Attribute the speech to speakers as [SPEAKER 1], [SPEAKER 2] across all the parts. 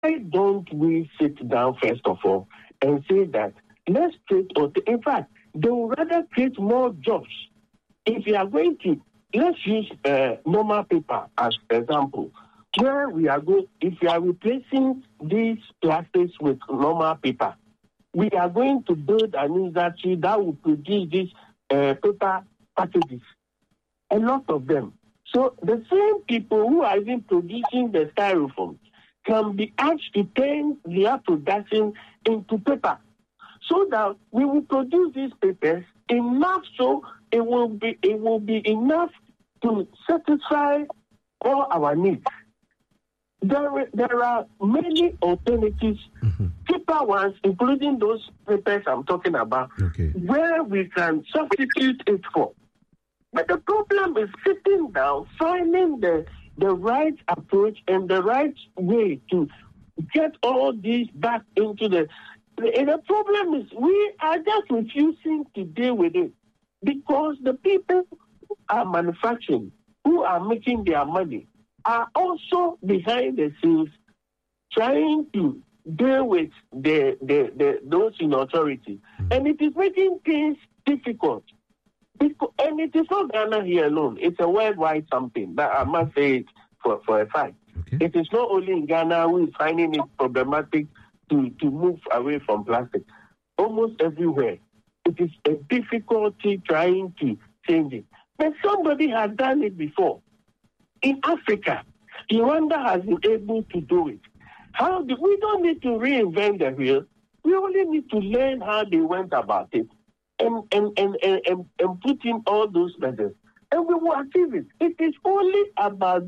[SPEAKER 1] why don't we sit down first of all and say that let's create, in fact, they will rather create more jobs. If you are going to, let's use normal paper as example, where we are going, if you are replacing these plastics with normal paper, we are going to build an industry that will produce these paper packages, a lot of them. So the same people who are even producing the styrofoam can be asked to turn their production into paper, so that we will produce these papers enough so it will be enough to satisfy all our needs. There are many alternatives, cheaper ones, including those papers I'm talking about, where we can substitute it for. But the problem is sitting down, finding the right approach and the right way to get all these back into the problem is we are just refusing to deal with it, because the people who are manufacturing, who are making their money, are also behind the scenes trying to deal with those in authority. And it is making things difficult. And it is not Ghana here alone. It's a worldwide something. That I must say it for a fact. It is not only in Ghana who is finding it problematic to move away from plastic. Almost everywhere, it is a difficulty trying to change it. But somebody has done it before. In Africa, Rwanda has been able to do it. We don't need to reinvent the wheel. We only need to learn how they went about it and put in all those measures. And we will achieve it. It is only about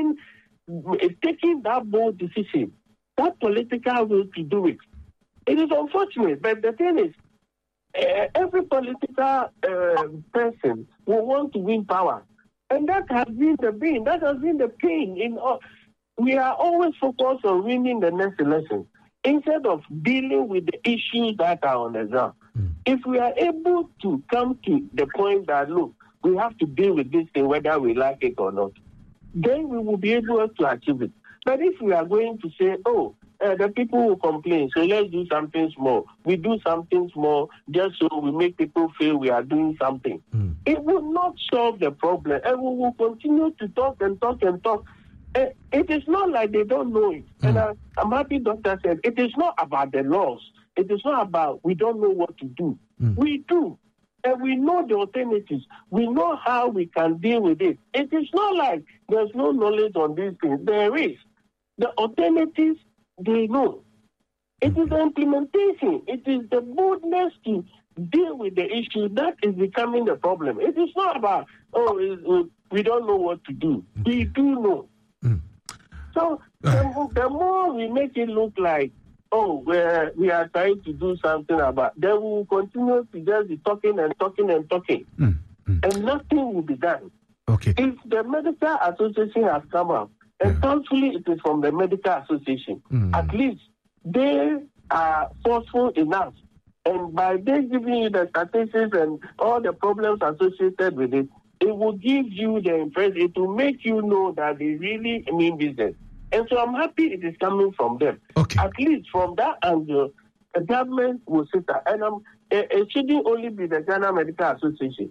[SPEAKER 1] taking that bold decision, that political will to do it. It is unfortunate, but the thing is, every political person will want to win power. And that has been the pain. We are always focused on winning the next election instead of dealing with the issues that are on the ground. If we are able to come to the point that, look, we have to deal with this thing whether we like it or not, then we will be able to achieve it. But if we are going to say, the people will complain, so let's do something small. We do something small just so we make people feel we are doing something. It will not solve the problem, and we will continue to talk and talk and talk. It is not like they don't know it. And I'm happy Doctor said, it is not about the laws. It is not about we don't know what to do. We do. And we know the alternatives. We know how we can deal with it. It is not like there's no knowledge on these things. There is. The alternatives, they know. It is the implementation. It is the boldness to deal with the issue that is becoming the problem. It is not about, we don't know what to do. We do know. So the more we make it look like, we are trying to do something about, then we will continue to just be talking and talking and talking. And nothing will be done. If the Medical Association has come up, and thankfully it is from the Medical Association, at least they are forceful enough. And by they giving you the statistics and all the problems associated with it, it will give you the impression, it will make you know that they really mean business. And so I'm happy it is coming from them. At least from that angle, the government will sit there. And it shouldn't only be the Ghana Medical Association.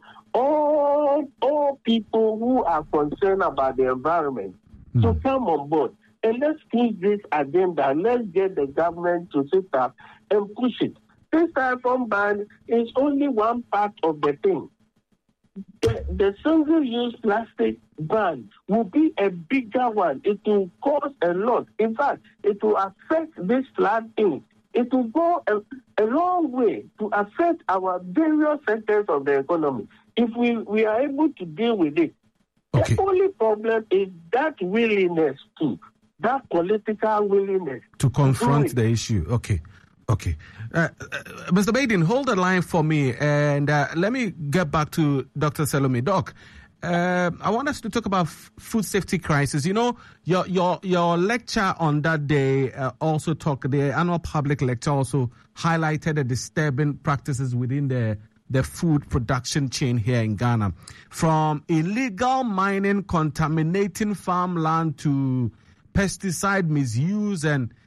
[SPEAKER 1] All people who are concerned about the environment, so come on board. And let's push this agenda. Let's get the government to sit up and push it. This styrofoam ban is only one part of the thing. The single-use plastic ban will be a bigger one. It will cause a lot. In fact, it will affect this flat thing. It will go a long way to affect our various sectors of the economy if we are able to deal with it. The only problem is that willingness to, that political willingness
[SPEAKER 2] to confront the issue. Mr. Baden, hold the line for me, and let me get back to Dr. Salome. Doc, I want us to talk about food safety crisis. You know, your lecture on that day also talked, the annual public lecture also highlighted the disturbing practices within the food production chain here in Ghana, from illegal mining contaminating farmland to pesticide misuse and